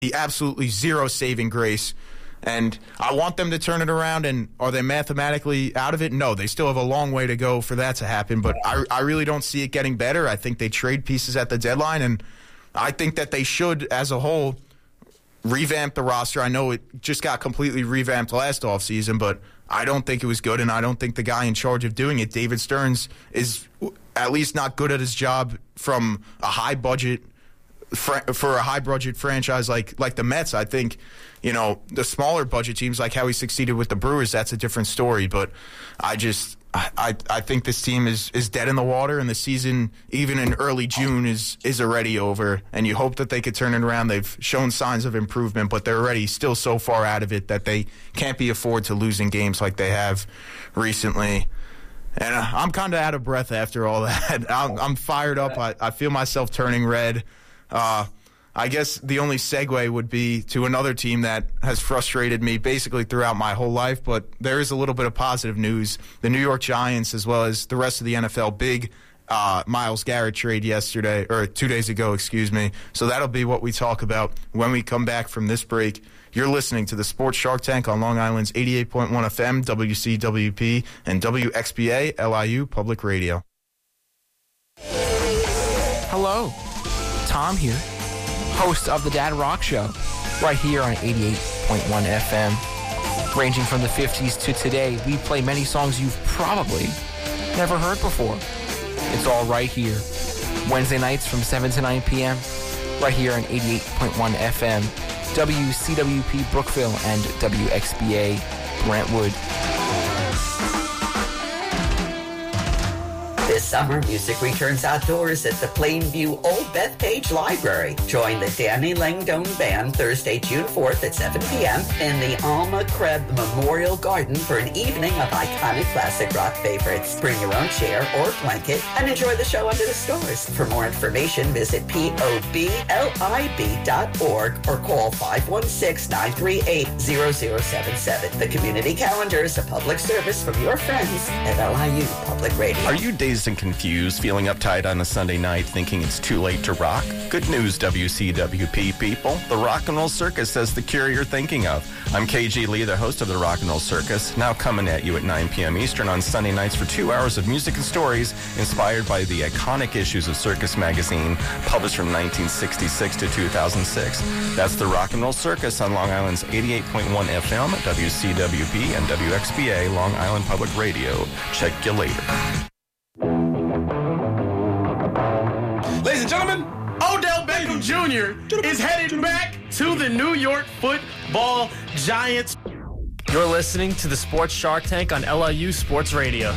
absolutely zero saving grace. And I want them to turn it around, and are they mathematically out of it? No, they still have a long way to go for that to happen, but I really don't see it getting better. I think they trade pieces at the deadline, and I think that they should, as a whole, revamp the roster. I know it just got completely revamped last offseason, but I don't think it was good, and I don't think the guy in charge of doing it, David Stearns, is at least not good at his job from a high-budget for a high-budget franchise like the Mets. I think, the smaller budget teams, like how he succeeded with the Brewers, that's a different story. But I think this team is dead in the water, and the season, even in early June, is already over. And you hope that they could turn it around. They've shown signs of improvement, but they're already still so far out of it that they can't be afforded to losing games like they have recently. And I'm kind of out of breath after all that. I'm fired up. I feel myself turning red. I guess the only segue would be to another team that has frustrated me basically throughout my whole life, but there is a little bit of positive news. The New York Giants, as well as the rest of the NFL, big Myles Garrett trade 2 days ago, So that'll be what we talk about when we come back from this break. You're listening to the Sports Shark Tank on Long Island's 88.1 FM, WCWP, and WXBA, LIU Public Radio. Hello, Tom here, host of the Dad Rock Show, right here on 88.1 FM. Ranging from the 50s to today, we play many songs you've probably never heard before. It's all right here. Wednesday nights from 7 to 9 p.m., right here on 88.1 FM, WCWP Brookville and WXBA Brentwood. This summer, music returns outdoors at the Plainview Old Bethpage Library. Join the Danny Langdon Band Thursday, June 4th at 7 p.m. in the Alma Krebs Memorial Garden for an evening of iconic classic rock favorites. Bring your own chair or blanket and enjoy the show under the stars. For more information, visit POBLIB.org or call 516-938-0077. The community calendar is a public service from your friends at LIU Public Radio. Are you dazed and confused, feeling uptight on a Sunday night, thinking it's too late to rock? Good news, WCWP people. The Rock and Roll Circus has the cure you're thinking of. I'm KG Lee, the host of the Rock and Roll Circus, now coming at you at 9 p.m. Eastern on Sunday nights for 2 hours of music and stories inspired by the iconic issues of Circus Magazine, published from 1966 to 2006. That's the Rock and Roll Circus on Long Island's 88.1 FM, WCWP, and WXBA, Long Island Public Radio. Check you later. Ladies and gentlemen, Odell Beckham Jr. is headed back to the New York Football Giants. You're listening to the Sports Shark Tank on LIU Sports Radio.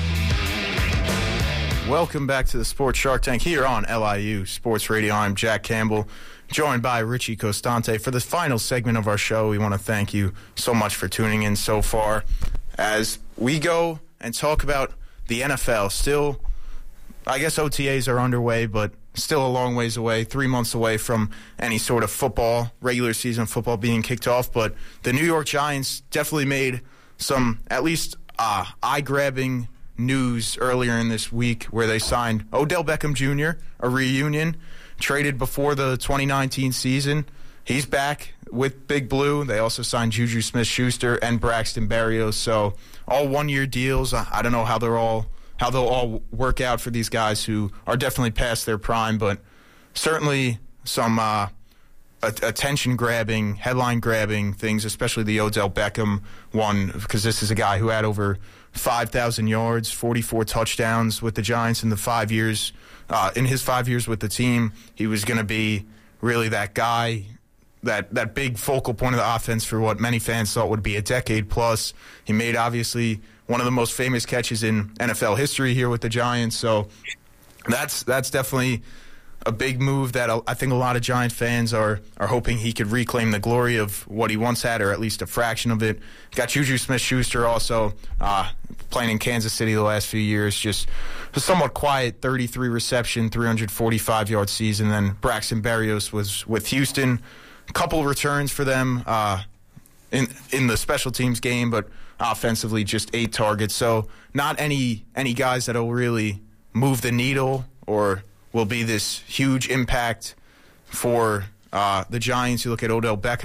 Welcome back to the Sports Shark Tank here on LIU Sports Radio. I'm Jack Campbell, joined by Richie Costante. For the final segment of our show, we want to thank you so much for tuning in so far as we go and talk about the NFL. Still, I guess OTAs are underway, but still a long ways away, 3 months away from any sort of football, regular season football being kicked off. But the New York Giants definitely made some at least eye-grabbing news earlier in this week where they signed Odell Beckham Jr., a reunion, traded before the 2019 season. He's back with Big Blue. They also signed Juju Smith-Schuster and Braxton Berrios. So all one-year deals. I don't know how they'll all work out for these guys who are definitely past their prime, but certainly some attention-grabbing, headline-grabbing things, especially the Odell Beckham one, because this is a guy who had over 5,000 yards, 44 touchdowns with the Giants in the 5 years. In his 5 years with the team, he was going to be really that guy, that big focal point of the offense for what many fans thought would be a decade plus. He made, obviously, one of the most famous catches in NFL history here with the Giants. So that's definitely a big move that I think a lot of Giant fans are hoping he could reclaim the glory of what he once had, or at least a fraction of it. Got Juju Smith-Schuster also playing in Kansas City the last few years. Just a somewhat quiet 33 reception, 345-yard season. Then Braxton Berrios was with Houston. A couple returns for them in the special teams game, but offensively just 8 targets. So not any guys that will really move the needle or will be this huge impact for The Giants, you look at Odell Beckham